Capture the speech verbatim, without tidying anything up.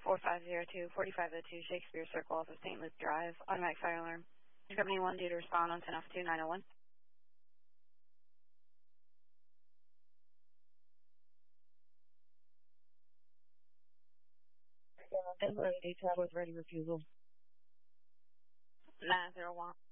four five zero two, four five zero two Shakespeare Circle off of Saint Luke Drive. Automatic fire alarm. Company one due to respond on ten Alpha two nine oh one. Denver A T A B with ready refusal. nine zero one.